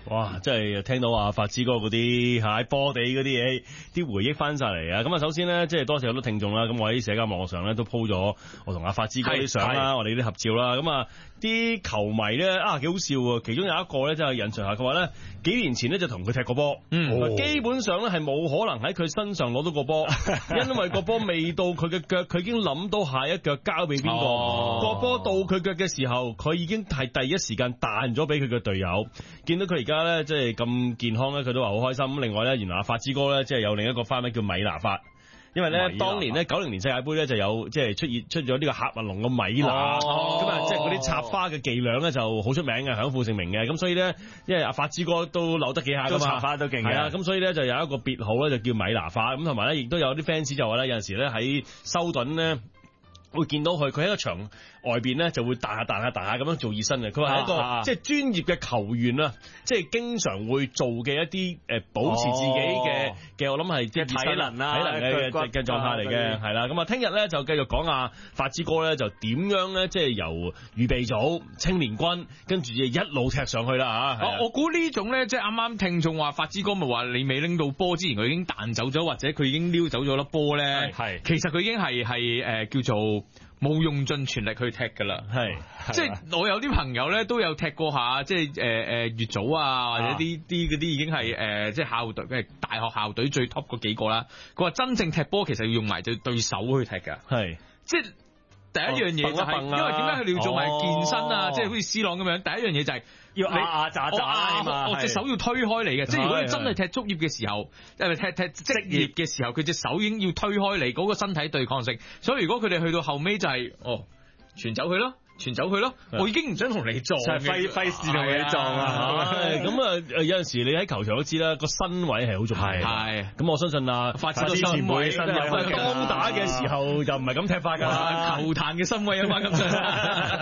哇！真係聽到阿發子哥嗰啲喺波地嗰啲嘢，啲回憶翻晒嚟啊！咁啊，首先咧，即係多謝好多聽眾啦。咁我喺社交網絡上咧都 po 咗我同阿發子哥啲相啦，我哋啲合照啦。咁啊，啲球迷咧幾好笑喎。其中有一個咧，真係印象下，佢話咧幾年前咧就同佢踢過波，基本上咧係冇可能喺佢身上攞到個波，因為個波未到佢嘅腳，佢已經諗到下一腳交俾邊個。個波到佢腳嘅時候，佢已經係第一時間彈咗俾佢嘅隊友。見到佢而家咧，即係咁健康咧，佢都話好開心。另外咧，原來阿發之哥咧，即係有另一個花名叫米拿法，因為咧當年咧90年世界盃咧就有即係出咗呢個喀麥隆嘅米拿，咁啊即係嗰啲插花嘅伎倆咧就好出名嘅，享負盛名嘅。咁所以咧，因為阿發之哥都扭得幾下噶嘛，插花都勁嘅。係啊，咁所以咧就有一個別號咧就叫米拿法。咁同埋咧亦都有啲 fans 就話咧，有陣時咧喺修頓咧會見到佢喺個場外邊咧就會彈下咁樣做熱身嘅。佢話係一個即係專業嘅球員啊，即係經常會做嘅一啲保持自己嘅我諗係即係體能嘅狀態嚟嘅，係啦。咁啊，聽日咧就繼續講下發之哥咧就點樣咧，即係由預備組、青年軍跟住一路踢上去啦嚇。 我估呢種咧，即係啱啱聽眾話發之哥咪話你未拎到波之前，佢已經彈走咗，或者佢已經撩走咗粒波咧。係，其實佢已經係叫做冇用盡全力去踢㗎啦，即係我有啲朋友咧都有踢過下，即係乙組啊，或者啲嗰啲已經係即係校隊，大學校隊最 top 嗰幾個啦。佢話真正踢波其實要用埋對手去踢㗎，即係第一樣嘢就係因為點解佢哋要做埋健身啊？即係好似 C 朗咁樣，第一樣嘢就係要我隻手要推開你嘅，即係如果你真係踢足業嘅時候，踢職業嘅時候，佢隻手已經要推開你嗰個身體對抗性。所以如果佢哋去到後尾就係傳走佢咯。我已經唔想同你撞，費事同你撞啊！ 咁啊，有陣時你喺球場都知啦，個身位係好重要。係咁，我相信啊，發子前輩身位當打嘅時候就唔係咁踢法㗎啦，球壇嘅身位有翻咁上下。